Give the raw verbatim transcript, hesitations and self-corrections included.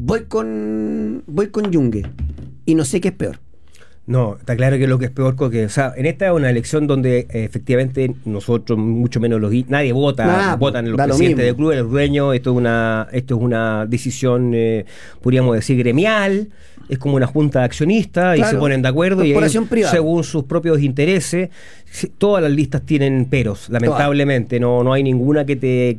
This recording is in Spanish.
voy con voy con Yungue y no sé qué es peor. No, está claro que lo que es peor que, o sea, en esta es una elección donde eh, efectivamente nosotros, mucho menos los nadie vota, nah, votan los da lo presidentes mismo. del club, los dueños, esto es una, esto es una decisión, eh, podríamos decir, gremial, es como una junta de accionistas, Claro, y se ponen de acuerdo y corporación ellos, privada. según sus propios intereses, si- todas las listas tienen peros, lamentablemente, no, no hay ninguna que te